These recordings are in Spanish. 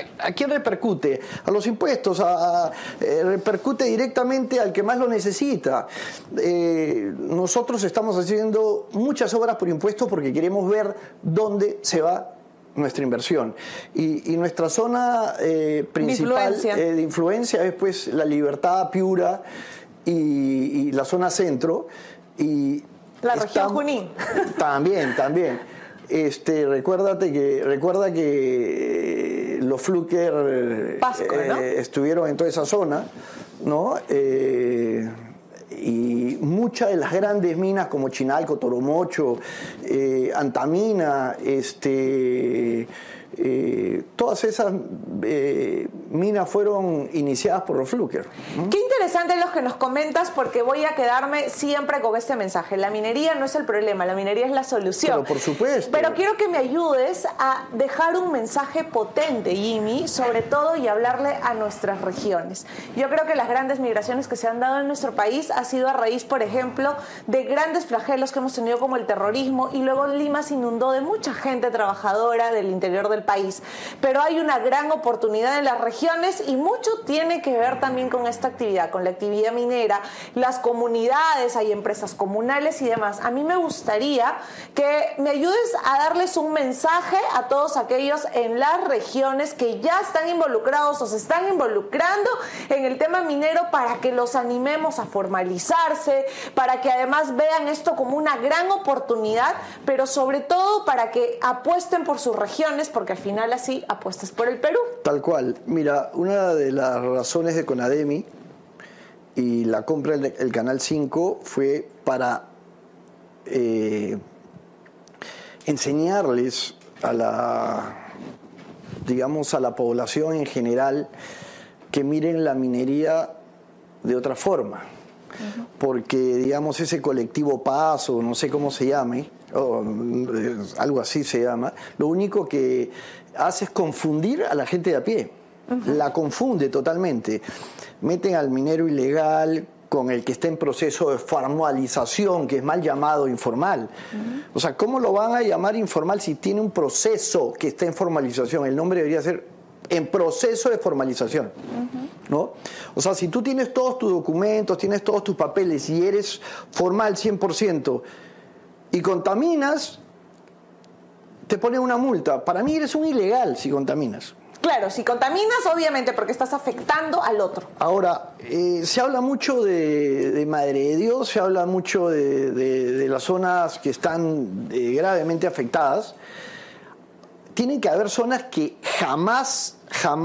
¿a quién repercute? A los impuestos, repercute directamente al que más lo necesita. Nosotros estamos haciendo muchas obras por impuestos porque queremos ver dónde se va nuestra inversión. Y nuestra zona principal de influencia es pues La Libertad, Piura y la zona centro. Y la región Junín. También. Recuerda que los Fluker estuvieron en toda esa zona, ¿no? Y muchas de las grandes minas como Chinalco, Toromocho, Antamina, todas esas minas fueron iniciadas por los Fluker. Qué interesante los que nos comentas, porque voy a quedarme siempre con este mensaje. La minería no es el problema, la minería es la solución. Pero por supuesto. Pero quiero que me ayudes a dejar un mensaje potente, Jimmy, sobre todo, y hablarle a nuestras regiones. Yo creo que las grandes migraciones que se han dado en nuestro país ha sido a raíz, por ejemplo, de grandes flagelos que hemos tenido como el terrorismo, y luego Lima se inundó de mucha gente trabajadora del interior del país. Pero hay una gran oportunidad en las regiones y mucho tiene que ver también con esta actividad, con la actividad minera, las comunidades, hay empresas comunales y demás. A mí me gustaría que me ayudes a darles un mensaje a todos aquellos en las regiones que ya están involucrados o se están involucrando en el tema minero, para que los animemos a formalizarse, para que además vean esto como una gran oportunidad, pero sobre todo para que apuesten por sus regiones, porque al final así apuestas por el Perú. Tal cual. Mira, una de las razones de Conademi y la compra del Canal 5 fue para enseñarles a la población en general que miren la minería de otra forma. Porque, digamos, ese colectivo Paz, o no sé cómo se llame, o algo así se llama, lo único que hace es confundir a la gente de a pie. La confunde totalmente. Meten al minero ilegal con el que está en proceso de formalización, que es mal llamado informal. O sea, ¿cómo lo van a llamar informal si tiene un proceso que está en formalización? El nombre debería ser en proceso de formalización, ¿no? O sea, si tú tienes todos tus documentos, tienes todos tus papeles y eres formal 100% y contaminas, te ponen una multa. Para mí eres un ilegal si contaminas. Claro, si contaminas, obviamente, porque estás afectando al otro. Ahora, se habla mucho de Madre de Dios, se habla mucho de las zonas que están gravemente afectadas. Tienen que haber zonas que jamás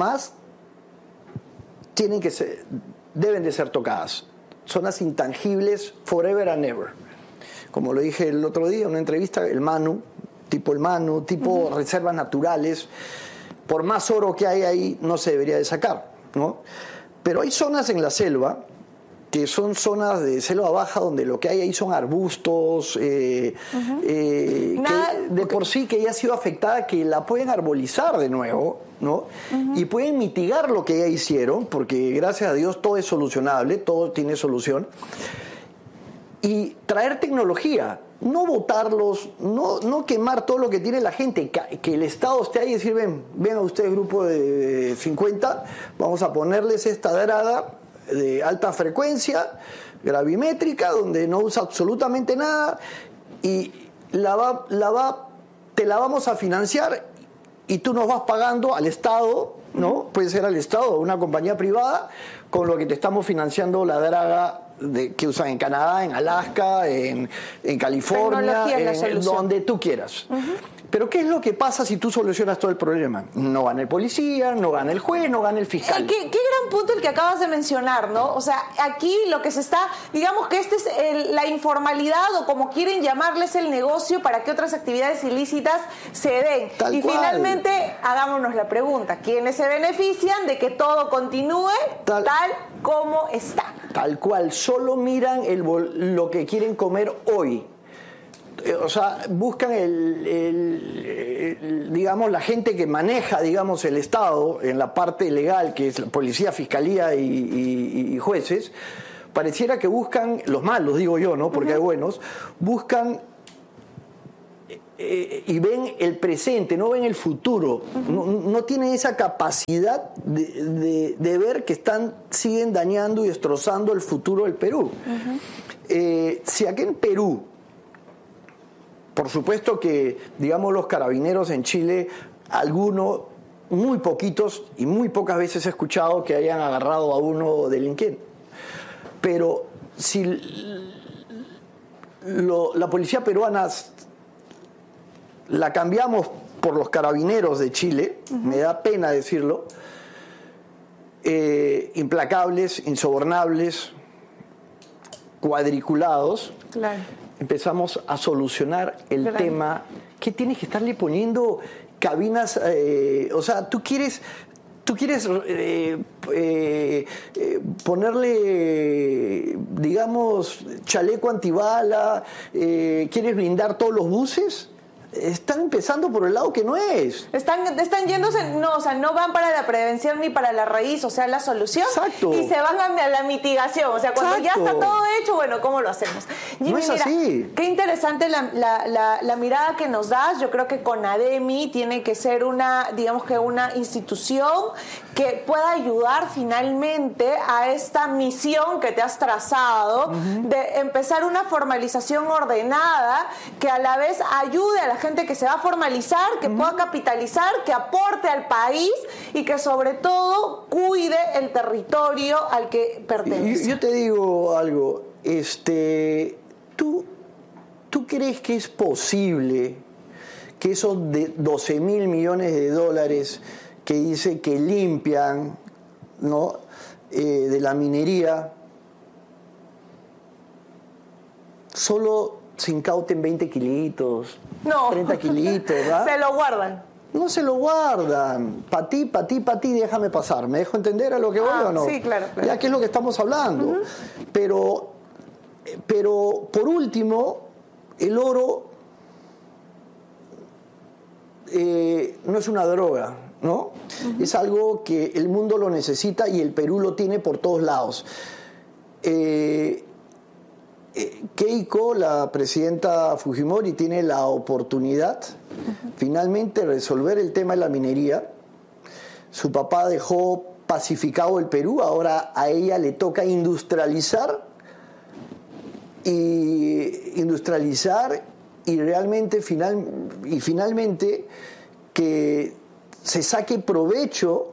deben de ser tocadas. Zonas intangibles, forever and ever. Como lo dije el otro día en una entrevista, el Manu, tipo reservas naturales. Por más oro que hay ahí, no se debería de sacar, ¿no? Pero hay zonas en la selva que son zonas de selva baja donde lo que hay ahí son arbustos, que de por sí que ya ha sido afectada, que la pueden arbolizar de nuevo, ¿no? Y pueden mitigar lo que ya hicieron, porque gracias a Dios todo es solucionable, todo tiene solución. Y traer tecnología, no botarlos, no quemar todo lo que tiene la gente, que el Estado esté ahí y decir, ven a ustedes, grupo de 50, vamos a ponerles esta draga de alta frecuencia, gravimétrica, donde no usa absolutamente nada, y te la vamos a financiar y tú nos vas pagando al Estado, ¿no? Puede ser al Estado o una compañía privada, con lo que te estamos financiando la draga que usan en Canadá, en Alaska, en California, en donde tú quieras. Pero ¿qué es lo que pasa si tú solucionas todo el problema? No gana el policía, no gana el juez, no gana el fiscal. Qué gran punto el que acabas de mencionar, ¿no? O sea, aquí lo que se está, digamos que este es la informalidad, o como quieren llamarles, el negocio para que otras actividades ilícitas se den. Y finalmente, hagámonos la pregunta, ¿quiénes se benefician de que todo continúe tal como está? Tal cual, solo miran lo que quieren comer hoy. O sea, buscan digamos, la gente que maneja, digamos, el Estado en la parte legal, que es la policía, fiscalía y jueces. Pareciera que buscan, los malos digo yo, ¿no? Porque hay buenos, buscan y ven el presente, no ven el futuro, no tienen esa capacidad de ver que siguen dañando y destrozando el futuro del Perú. Si aquí en Perú, por supuesto que, digamos, los carabineros en Chile, algunos, muy poquitos y muy pocas veces he escuchado que hayan agarrado a uno delincuente, pero si la policía peruana la cambiamos por los carabineros de Chile, me da pena decirlo, implacables, insobornables, cuadriculados, claro, empezamos a solucionar el tema. ¿Qué tienes que estarle poniendo cabinas? O sea, tú quieres ponerle, digamos, chaleco antibala, quieres blindar todos los buses. Están empezando por el lado que no es. Están yéndose, no, o sea, no van para la prevención ni para la raíz, o sea, la solución. Exacto. Y se van a la mitigación, o sea, cuando Exacto. ya está todo hecho, bueno, ¿cómo lo hacemos? Jimmy, no es así. Mira, qué interesante la mirada que nos das. Yo creo que CONADEMI tiene que ser una institución que pueda ayudar finalmente a esta misión que te has trazado de empezar una formalización ordenada que a la vez ayude a la gente que se va a formalizar, que pueda capitalizar, que aporte al país y que sobre todo cuide el territorio al que pertenece. Yo te digo algo, ¿tú crees que es posible que esos de 12.000 millones de dólares que dice que limpian, ¿no?, de la minería, solo se incauten 20 kilitos, No. 30 kilitos, ¿verdad? Se lo guardan. No se lo guardan. Pa' ti, déjame pasar. ¿Me dejo entender a lo que voy o no? Sí, claro. Ya que es lo que estamos hablando. Pero por último, el oro no es una droga, ¿no? Es algo que el mundo lo necesita y el Perú lo tiene por todos lados. Keiko, la presidenta Fujimori, tiene la oportunidad finalmente de resolver el tema de la minería. Su papá dejó pacificado el Perú, ahora a ella le toca industrializar y realmente finalmente que se saque provecho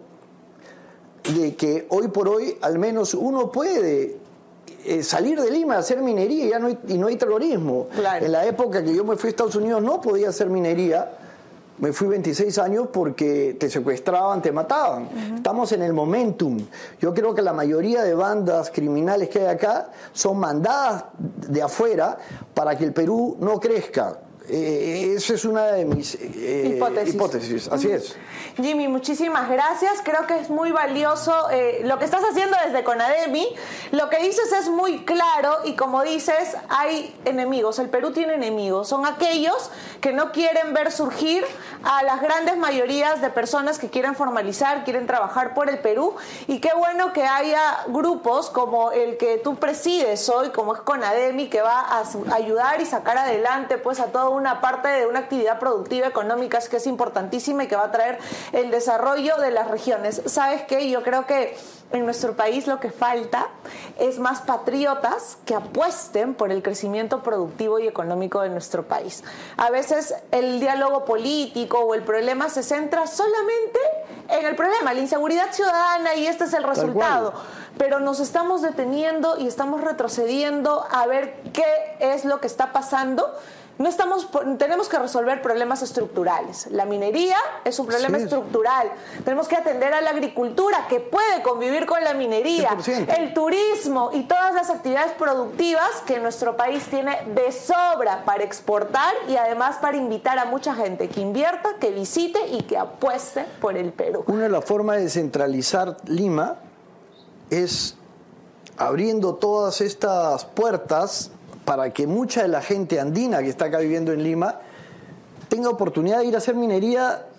de que hoy por hoy al menos uno puede salir de Lima a hacer minería y no hay terrorismo. Claro. En la época que yo me fui a Estados Unidos no podía hacer minería. Me fui 26 años porque te secuestraban, te mataban. Estamos en el momentum. Yo creo que la mayoría de bandas criminales que hay acá son mandadas de afuera para que el Perú no crezca. Esa es una de mis hipótesis. Así es. Jimmy, muchísimas gracias. Creo que es muy valioso lo que estás haciendo desde CONADEMI. Lo que dices es muy claro y como dices, hay enemigos. El Perú tiene enemigos. Son aquellos que no quieren ver surgir a las grandes mayorías de personas que quieren formalizar, quieren trabajar por el Perú. Y qué bueno que haya grupos como el que tú presides hoy, como es CONADEMI, que va a ayudar y sacar adelante pues a toda una parte de una actividad productiva económica que es importantísima y que va a traer el desarrollo de las regiones. ¿Sabes qué? Yo creo que en nuestro país lo que falta es más patriotas que apuesten por el crecimiento productivo y económico de nuestro país. A veces el diálogo político o el problema se centra solamente en el problema, la inseguridad ciudadana, y este es el resultado. Pero nos estamos deteniendo y estamos retrocediendo a ver qué es lo que está pasando. Tenemos que resolver problemas estructurales. La minería es un problema estructural. Tenemos que atender a la agricultura, que puede convivir con la minería, 100%. el turismo y todas las actividades productivas que nuestro país tiene de sobra para exportar y además para invitar a mucha gente que invierta, que visite y que apueste por el Perú. Una de las formas de centralizar Lima es abriendo todas estas puertas para que mucha de la gente andina que está acá viviendo en Lima tenga oportunidad de ir a hacer minería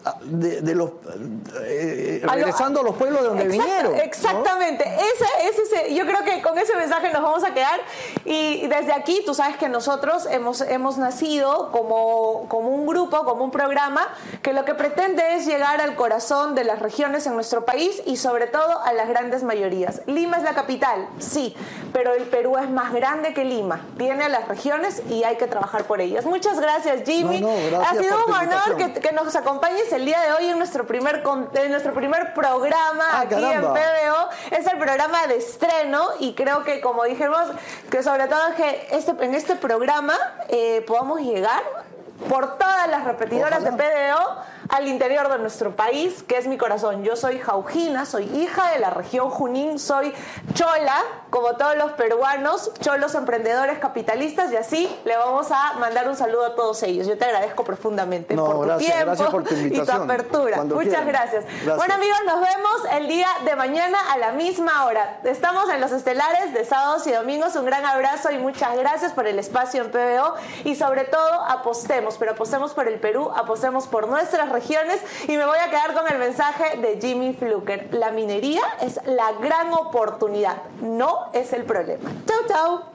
regresando a los pueblos de donde vinieron. Exactamente. ¿No? Yo creo que con ese mensaje nos vamos a quedar. Y desde aquí, tú sabes que nosotros hemos nacido como un grupo, como un programa, que lo que pretende es llegar al corazón de las regiones en nuestro país y sobre todo a las grandes mayorías. Lima es la capital, sí, pero el Perú es más grande que Lima. Tiene a las regiones y hay que trabajar por ellas. Muchas gracias, Jimmy. Gracias, ha sido un honor que nos acompañes el día de hoy en nuestro primer programa aquí en PBO. Es el programa de estreno y creo que, como dijimos, que sobre todo es que en este programa podamos llegar por todas las repetidoras de PBO al interior de nuestro país, que es mi corazón. Yo soy jaujina, soy hija de la región Junín, soy chola, como todos los peruanos, cholos emprendedores capitalistas, y así le vamos a mandar un saludo a todos ellos. Yo te agradezco profundamente por tu tiempo por tu y tu apertura. Muchas gracias. Bueno, amigos, nos vemos el día de mañana a la misma hora. Estamos en Los Estelares de sábados y domingos. Un gran abrazo y muchas gracias por el espacio en PBO y sobre todo apostemos por el Perú, apostemos por nuestras regiones y me voy a quedar con el mensaje de Jimmy Fluker. La minería es la gran oportunidad, no es el problema. Chau, chau.